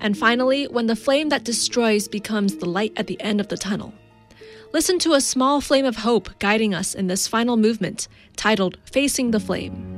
And finally, when the flame that destroys becomes the light at the end of the tunnel. Listen to a small flame of hope guiding us in this final movement, titled Facing the Flame.